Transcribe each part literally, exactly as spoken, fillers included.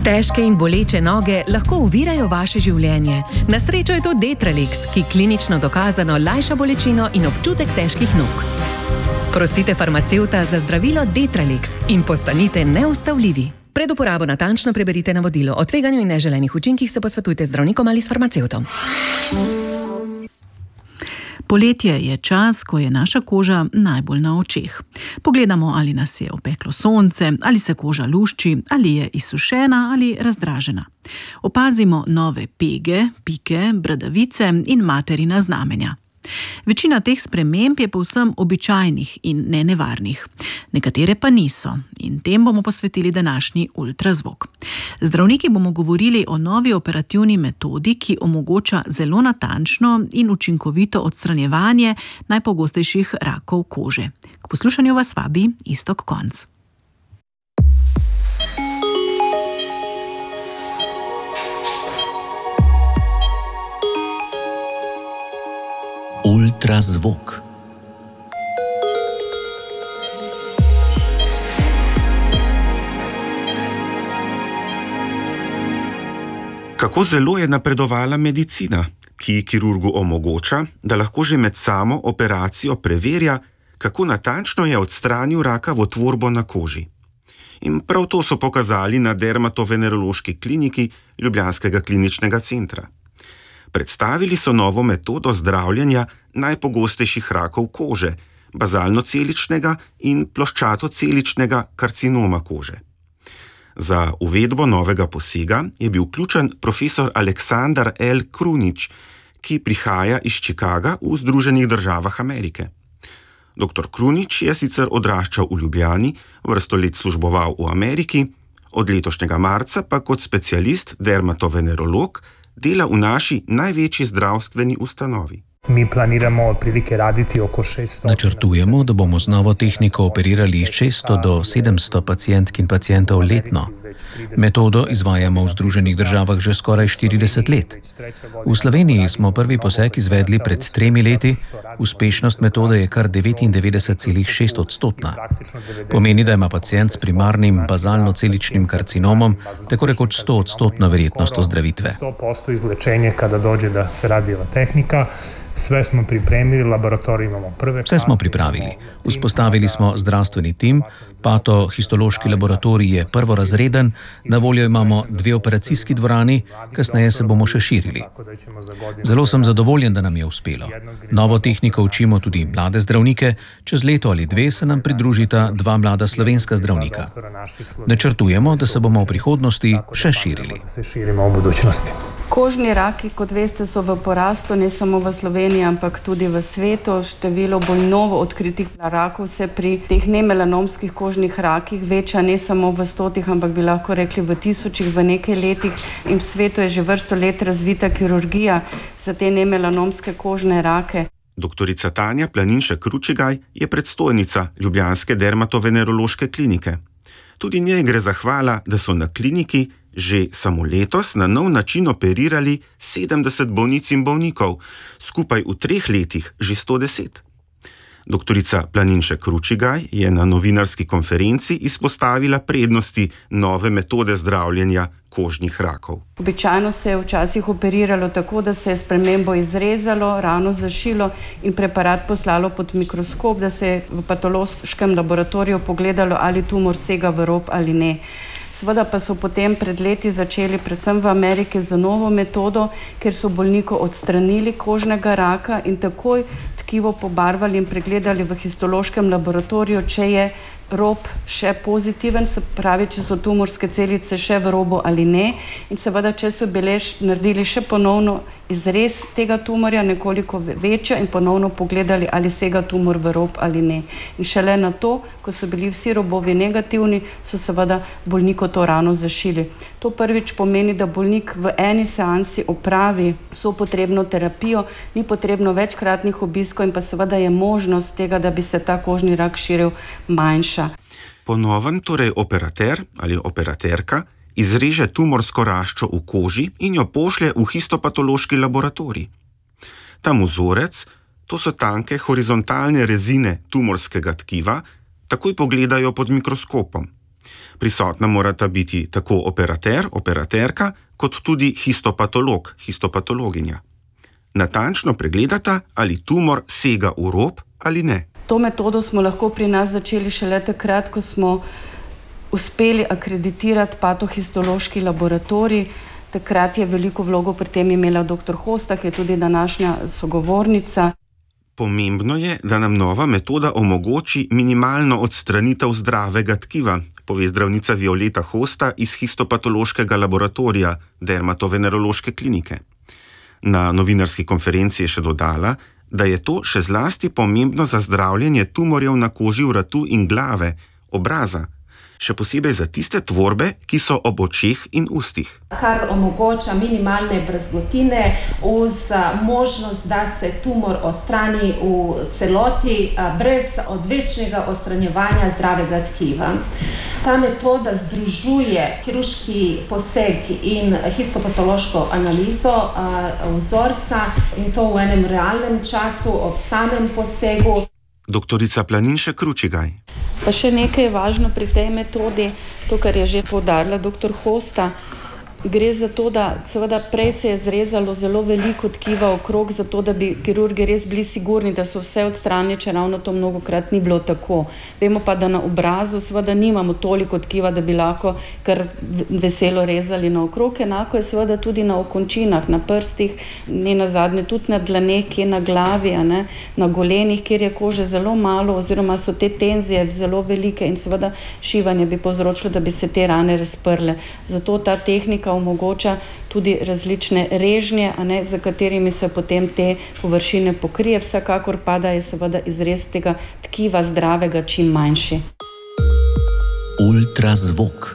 Težke in boleče noge lahko ovirajo vaše življenje. Na srečo je to Detralix, ki klinično dokazano lajša bolečino in občutek težkih nog. Prosite farmacevta za zdravilo Detralix in postanite neustavljivi. Pred uporabo natančno preberite navodilo. O tveganju in neželenih učinkih se posvetujte z zdravnikom ali s farmacevtom. Poletje je čas, ko je naša koža najbolj na očeh. Pogledamo, ali nas je opeklo sonce, ali se koža lušči, ali je izsušena ali razdražena. Opazimo nove pege, pike, bradavice in materina znamenja. Večina teh sprememb je povsem običajnih in nenevarnih. Nekatere pa niso in tem bomo posvetili današnji ultrazvok. Zdravniki bomo govorili o novi operativni metodi, ki omogoča zelo natančno in učinkovito odstranjevanje najpogostejših rakov kože. K poslušanju vas vabi Iztok Konc. Ultrazvok. Kako zelo je napredovala medicina, ki kirurgu omogoča, da lahko že med samo operacijo preverja, kako natančno je odstranil rakavo tvorbo na koži. In prav to so pokazali na Dermatovenerološki kliniki Ljubljanskega kliničnega centra. Predstavili so novo metodo zdravljenja najpogostejših rakov kože, bazalno-celičnega in ploščato-celičnega karcinoma kože. Za uvedbo novega posega je bil vključen profesor Aleksandar L. Krunič, ki prihaja iz Chicaga v Združenih državah Amerike. Doktor Krunič je sicer odraščal v Ljubljani, vrsto let služboval v Ameriki, od letošnjega marca pa kot specialist dermatovenerolog dela v naši največji zdravstveni ustanovi. Mi planiramo otprilike raditi oko šeststo. Načrtujemo, da bomo z novo tehniko operirali šeststo do sedemsto pacientk in pacientov letno. Metodo izvajamo v Združenih državah že skoraj štirideset let. V Sloveniji smo prvi poseg izvedli pred tremi leti, uspešnost metode je kar devetindevetdeset celih šest odstotna. Pomeni, da ima pacient s primarnim bazalno-celičnim karcinomom tako rekoč sto odstotna verjetnost ozdravitve. sto posto izlečenje kada dođe da se radi ova tehnika. Sve smo pripremili, laboratorij imamo prve klase. Vse smo pripravili. Vzpostavili smo zdravstveni tim, patohistološki laboratorij je prvorazreden, na voljo imamo dve operacijski dvorani, kasneje se bomo še širili. Zelo sem zadovoljen, da nam je uspelo. Novo tehniko učimo tudi mlade zdravnike, čez leto ali dve se nam pridružita dva mlada slovenska zdravnika. Načrtujemo, da se bomo v prihodnosti še širili. Kožni raki, kot veste, so v porastu, ne samo v Sloveniji, ampak tudi v svetu. Število bolj novo odkritih rakov se pri teh nemelanomskih kožnih rakih veča ne samo v stotih, ampak bi lahko rekli v tisočih v nekaj letih. In v svetu je že vrsto let razvita kirurgija za te nemelanomske kožne rake. Doktorica Tanja Planinšek-Ručigaj je predstojnica Ljubljanske dermatovenerološke klinike. Tudi njej gre zahvala, da so na kliniki že samo letos na nov način operirali sedemdeset bolnic in bolnikov, skupaj v treh letih že sto deset. Doktorica Planinšek-Ručigaj je na novinarski konferenci izpostavila prednosti nove metode zdravljenja kožnih rakov. Običajno se je včasih operiralo tako, da se je spremembo izrezalo, rano zašilo in preparat poslalo pod mikroskop, da se je v patološkem laboratoriju pogledalo, ali tumor sega v rob ali ne. Seveda pa so potem pred leti začeli predvsem v Ameriki z novo metodo, kjer so bolniku odstranili kožnega raka in takoj tkivo pobarvali in pregledali v histološkem laboratoriju, če je rob še pozitiven, se pravi, če so tumorske celice še v robu ali ne. In seveda, če so bile naredili še ponovno izrez tega tumorja, nekoliko večja, in ponovno pogledali, ali sega tumor v rob ali ne. In šele na to, ko so bili vsi robovi negativni, so seveda bolniku to rano zašili. To prvič pomeni, da bolnik v eni seansi opravi vso potrebno terapijo, ni potrebno večkratnih obiskov in pa seveda je možnost tega, da bi se ta kožni rak širil, manjša. Po novem torej operater ali operaterka izreže tumorsko raščo v koži in jo pošlje v histopatološki laboratorij. Tam vzorec, to so tanke horizontalne rezine tumorskega tkiva, takoj pogledajo pod mikroskopom. Prisotna morata biti tako operater, operaterka, kot tudi histopatolog, histopatologinja. Natančno pregledata, ali tumor sega v rob ali ne. To metodo smo lahko pri nas začeli šele takrat, ko smo uspeli akreditirati patohistološki laboratorij. Takrat je veliko vlogo pri tem imela doktor Hosta, ki je tudi današnja sogovornica. Pomembno je, da nam nova metoda omogoči minimalno odstranitev zdravega tkiva, pove zdravnica Violeta Hosta iz histopatološkega laboratorija Dermatovenerološke klinike. Na novinarski konferenci je še dodala, da je to še zlasti pomembno za zdravljenje tumorjev na koži vratu in glave, obraza, še posebej za tiste tvorbe, ki so ob očeh in ustih. Kar omogoča minimalne brazgotine uz možnost, da se tumor odstrani v celoti brez odvečnega odstranjevanja zdravega tkiva. Ta metoda združuje kirurški poseg in histopatološko analizo vzorca in to v enem realnem času ob samem posegu. Doktorica Planinšek Ručigaj. Pa še nekaj je važno pri tej metodi, to, kar je že poudarila doktor Hosta. Gre za to, da seveda prej se je zrezalo zelo veliko tkiva okrog, zato da bi kirurgi res bili sigurni, da so vse odstranjeni, če ravno to mnogokrat ni bilo tako. Vemo pa, da na obrazu seveda nimamo toliko tkiva, da bi lahko kar veselo rezali naokrog. Enako je seveda tudi na okončinah, na prstih, ne nazadnje tudi na dlaneh, ki je na glavi, a ne, na golenih, kjer je kože zelo malo oziroma so te tenzije zelo velike in seveda šivanje bi povzročilo, da bi se te rane razprle. Zato ta tehnika omogoča tudi različne režnje, a ne, za katerimi se potem te površine pokrije. Vsekakor pa da je seveda izrez tega tkiva zdravega čim manjši. Ultrazvok.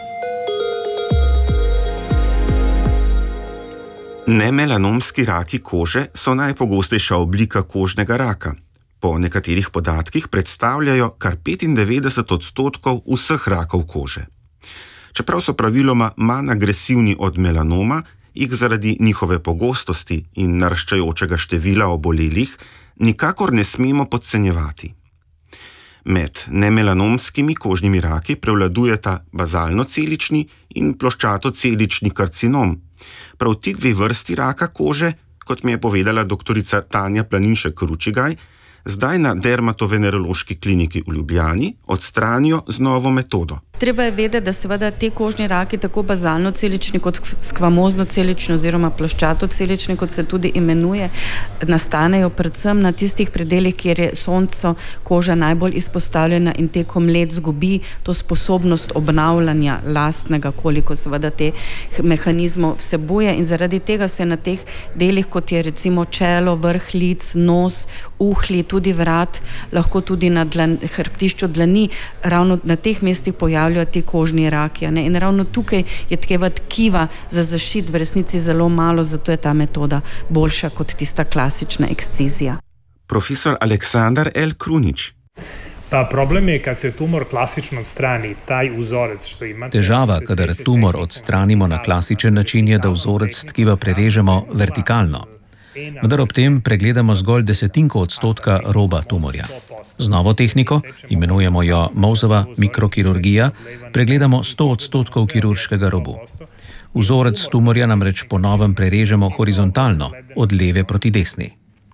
Nemelanomski raki kože so najpogostejša oblika kožnega raka. Po nekaterih podatkih predstavljajo kar petindevetdeset odstotkov vseh rakov kože. Čeprav so praviloma manj agresivni od melanoma, jih zaradi njihove pogostosti in naraščajočega števila obolelih nikakor ne smemo podcenjevati. Med nemelanomskimi kožnimi raki prevladujeta bazalno-celični in ploščato-celični karcinom. Prav ti dve vrsti raka kože, kot mi je povedala doktorica Tanja Planinšek Ručigaj, zdaj na Dermatovenerološki kliniki v Ljubljani odstranijo z novo metodo. Treba je vedeti, da seveda te kožni raki, tako bazalno-celični kot skvamozno-celični oziroma ploščato-celični, kot se tudi imenuje, nastanejo predvsem na tistih predelih, kjer je soncu koža najbolj izpostavljena in tekom let zgubi to sposobnost obnavljanja lastnega, koliko seveda te mehanizmov vsebuje in zaradi tega se na teh delih, kot je recimo čelo, vrh lic, nos, uhlji, tudi vrat, lahko tudi na dlan, hrbtišču dlani, ravno na teh mestih pojavljajo ti kožni raki. Ne? In ravno tukaj je tega tkiva za zaščit v resnici zelo malo, zato je ta metoda boljša kot tista klasična ekscizija. Profesor Aleksandar L. Krunič. Pa problem je, kad se tumor klasično odstrani, taj vzorec, što imate... Težava, kadar tumor odstranimo na klasičen način, je, da vzorec tkiva prerežemo vertikalno. Vendar ob tem pregledamo zgolj desetinko odstotka roba tumorja. Z novo tehniko, imenujemo jo Mohsova mikrokirurgija, pregledamo sto odstotkov kirurškega robu. Vzorec tumorja namreč po novem prerežemo horizontalno, od leve proti desni.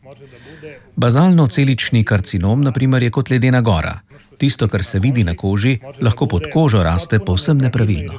Bazalno-celični karcinom, na primer, je kot ledena gora. Tisto, kar se vidi na koži, lahko pod kožo raste povsem nepravilno.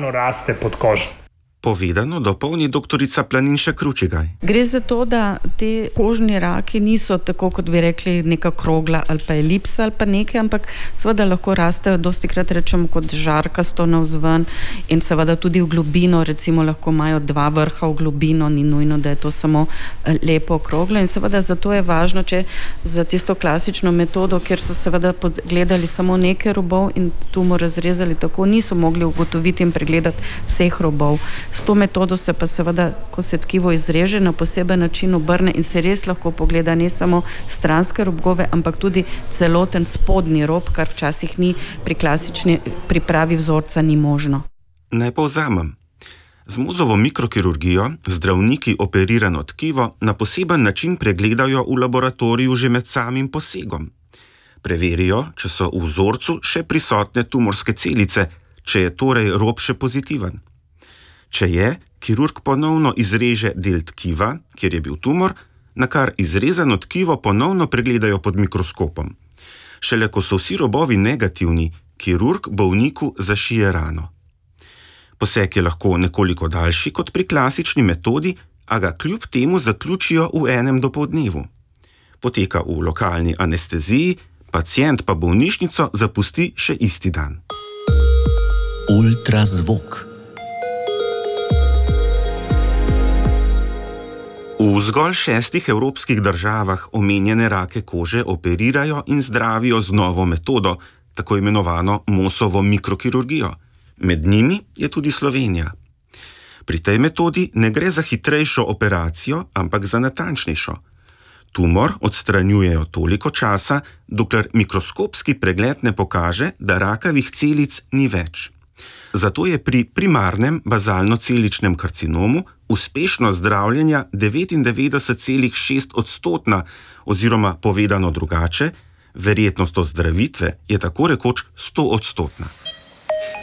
Povedano dopolni doktorica Planinšek Ručigaj. Gre za to, da te kožni raki niso tako, kot bi rekli, neka krogla ali pa elipsa ali pa nekaj, ampak seveda lahko rastejo, dostikrat rečemo, kot žarkasto navzven in seveda tudi v globino, recimo lahko imajo dva vrha v globino, ni nujno, da je to samo lepo okroglo in seveda zato je važno, če za tisto klasično metodo, kjer so seveda gledali samo nekaj robov in tumor razrezali tako, niso mogli ugotoviti in pregledati vseh robov. S to metodo se pa seveda, ko se tkivo izreže, na poseben način obrne in se res lahko pogleda ne samo stranske robove, ampak tudi celoten spodnji rob, kar včasih ni pri klasični pripravi vzorca ni možno. Naj povzamem. Z Mohsovo mikrokirurgijo zdravniki operirano tkivo na poseben način pregledajo v laboratoriju že med samim posegom. Preverijo, če so v vzorcu še prisotne tumorske celice, če je torej rob še pozitiven. Če je, kirurg ponovno izreže del tkiva, kjer je bil tumor, na kar izrezano tkivo ponovno pregledajo pod mikroskopom. Šele ko so vsi robovi negativni, kirurg bolniku zašije rano. Poseg je lahko nekoliko daljši kot pri klasični metodi, a ga kljub temu zaključijo v enem dopoldnevu. Poteka v lokalni anesteziji, pacient pa bolnišnico zapusti še isti dan. Ultrazvok. V zgolj šestih evropskih državah omenjene rake kože operirajo in zdravijo z novo metodo, tako imenovano Mosovo mikrokirurgijo. Med njimi je tudi Slovenija. Pri tej metodi ne gre za hitrejšo operacijo, ampak za natančnejšo. Tumor odstranjujejo toliko časa, dokler mikroskopski pregled ne pokaže, da rakavih celic ni več. Zato je pri primarnem bazalno-celičnem karcinomu uspešnost zdravljenja devetindevetdeset celih šest odstotna oziroma povedano drugače, verjetnost ozdravitve je tako rekoč sto odstotna.